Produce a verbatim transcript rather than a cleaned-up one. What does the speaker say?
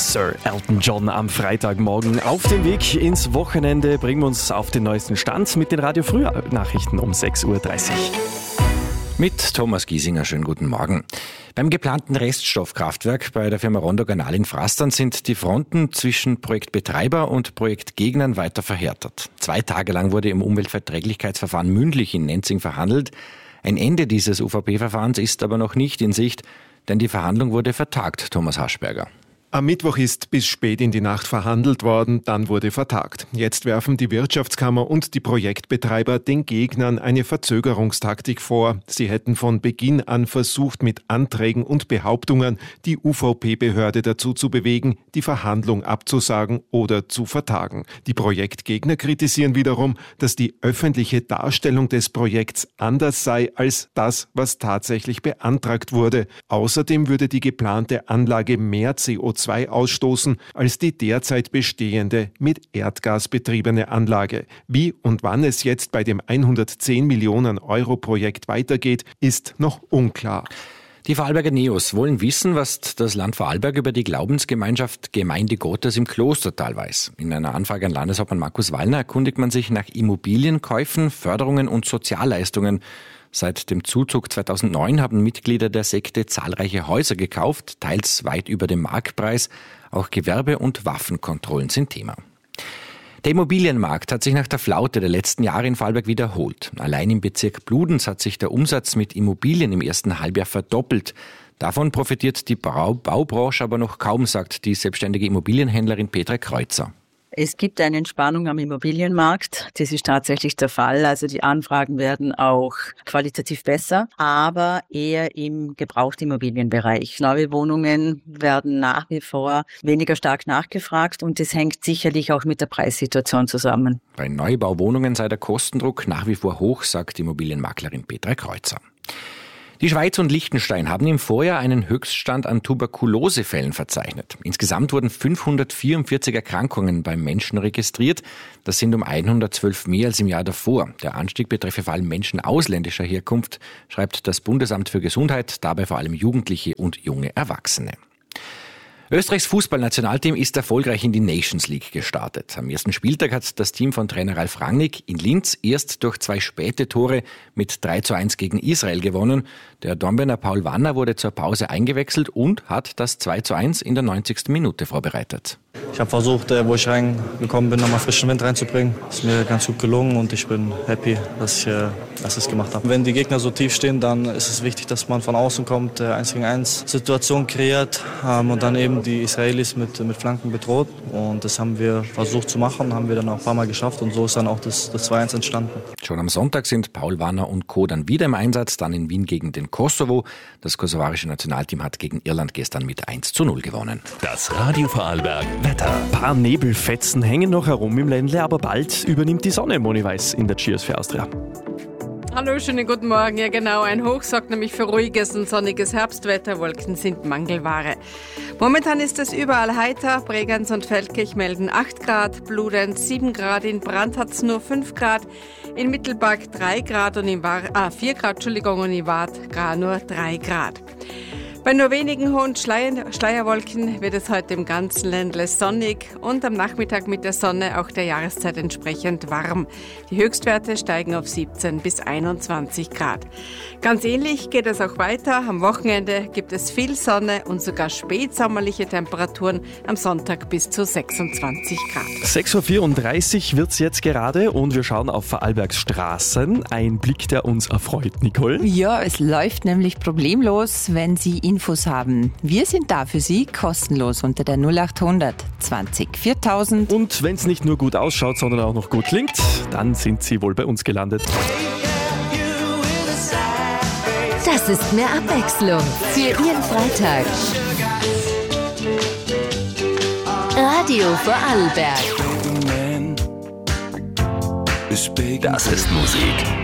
Sir Elton John am Freitagmorgen. Auf dem Weg ins Wochenende bringen wir uns auf den neuesten Stand mit den Radio Früh Nachrichten um sechs Uhr dreißig. Mit Thomas Giesinger, schönen guten Morgen. Beim geplanten Reststoffkraftwerk bei der Firma Rondo Garnal in Frastern sind die Fronten zwischen Projektbetreiber und Projektgegnern weiter verhärtet. Zwei Tage lang wurde im Umweltverträglichkeitsverfahren mündlich in Nenzing verhandelt. Ein Ende dieses U V P-Verfahrens ist aber noch nicht in Sicht, denn die Verhandlung wurde vertagt, Thomas Haschberger. Am Mittwoch ist bis spät in die Nacht verhandelt worden, dann wurde vertagt. Jetzt werfen die Wirtschaftskammer und die Projektbetreiber den Gegnern eine Verzögerungstaktik vor. Sie hätten von Beginn an versucht, mit Anträgen und Behauptungen die U V P-Behörde dazu zu bewegen, die Verhandlung abzusagen oder zu vertagen. Die Projektgegner kritisieren wiederum, dass die öffentliche Darstellung des Projekts anders sei als das, was tatsächlich beantragt wurde. Außerdem würde die geplante Anlage mehr C O zwei ausstoßen als die derzeit bestehende mit Erdgas betriebene Anlage. Wie und wann es jetzt bei dem hundertzehn Millionen Euro Projekt weitergeht, ist noch unklar. Die Vorarlberger Neos wollen wissen, was das Land Vorarlberg über die Glaubensgemeinschaft Gemeinde Gottes im Klostertal weiß. In einer Anfrage an Landeshauptmann Markus Wallner erkundigt man sich nach Immobilienkäufen, Förderungen und Sozialleistungen. Seit dem Zuzug zweitausendneun haben Mitglieder der Sekte zahlreiche Häuser gekauft, teils weit über dem Marktpreis. Auch Gewerbe- und Waffenkontrollen sind Thema. Der Immobilienmarkt hat sich nach der Flaute der letzten Jahre in Vorarlberg wiederholt. Allein im Bezirk Bludenz hat sich der Umsatz mit Immobilien im ersten Halbjahr verdoppelt. Davon profitiert die Bau- Baubranche aber noch kaum, sagt die selbstständige Immobilienhändlerin Petra Kreuzer. Es gibt eine Entspannung am Immobilienmarkt. Das ist tatsächlich der Fall. Also die Anfragen werden auch qualitativ besser, aber eher im Gebrauchtimmobilienbereich. Neue Wohnungen werden nach wie vor weniger stark nachgefragt und das hängt sicherlich auch mit der Preissituation zusammen. Bei Neubauwohnungen sei der Kostendruck nach wie vor hoch, sagt Immobilienmaklerin Petra Kreuzer. Die Schweiz und Liechtenstein haben im Vorjahr einen Höchststand an Tuberkulosefällen verzeichnet. Insgesamt wurden fünfhundertvierundvierzig Erkrankungen beim Menschen registriert. Das sind um hundertzwölf mehr als im Jahr davor. Der Anstieg betreffe vor allem Menschen ausländischer Herkunft, schreibt das Bundesamt für Gesundheit, dabei vor allem Jugendliche und junge Erwachsene. Österreichs Fußballnationalteam ist erfolgreich in die Nations League gestartet. Am ersten Spieltag hat das Team von Trainer Ralf Rangnick in Linz erst durch zwei späte Tore mit drei zu eins gegen Israel gewonnen. Der Dornbirner Paul Wanner wurde zur Pause eingewechselt und hat das zwei zu eins in der neunzigsten Minute vorbereitet. Ich habe versucht, wo ich reingekommen bin, nochmal frischen Wind reinzubringen. Ist mir ganz gut gelungen und ich bin happy, dass ich das gemacht habe. Wenn die Gegner so tief stehen, dann ist es wichtig, dass man von außen kommt, eins gegen eins Situation kreiert und dann eben die Israelis mit, mit Flanken bedroht. Und das haben wir versucht zu machen, haben wir dann auch ein paar Mal geschafft und so ist dann auch das, das zwei eins entstanden. Schon am Sonntag sind Paul Wanner und Co. dann wieder im Einsatz, dann in Wien gegen den Kosovo. Das kosovarische Nationalteam hat gegen Irland gestern mit eins zu null gewonnen. Das Radio Vorarlberg Wetter. Ein paar Nebelfetzen hängen noch herum im Ländle, aber bald übernimmt die Sonne, Moni Weiß in der Cheers für Austria. Hallo, schönen guten Morgen. Ja genau, ein Hoch sorgt nämlich für ruhiges und sonniges Herbstwetter. Wolken sind Mangelware. Momentan ist es überall heiter. Bregenz und Feldkirch melden acht Grad, Bludenz sieben Grad, in Brand hat es nur fünf Grad, in Mittelberg drei Grad und in War, ah, vier Grad, Entschuldigung, und in Wart gar nur drei Grad. Bei nur wenigen hohen Schleier, Schleierwolken wird es heute im ganzen Ländle sonnig und am Nachmittag mit der Sonne auch der Jahreszeit entsprechend warm. Die Höchstwerte steigen auf siebzehn bis einundzwanzig Grad. Ganz ähnlich geht es auch weiter. Am Wochenende gibt es viel Sonne und sogar spätsommerliche Temperaturen, am Sonntag bis zu sechsundzwanzig Grad. sechs Uhr vierunddreißig wird es jetzt gerade und wir schauen auf Vorarlbergs Straßen. Ein Blick, der uns erfreut, Nicole. Ja, es läuft nämlich problemlos, wenn Sie Infos haben. Wir sind da für Sie kostenlos unter der null achthundert zwanzig viertausend. Und wenn es nicht nur gut ausschaut, sondern auch noch gut klingt, dann sind Sie wohl bei uns gelandet. Das ist mehr Abwechslung für Ihren Freitag. Radio Vorarlberg. Das ist Musik.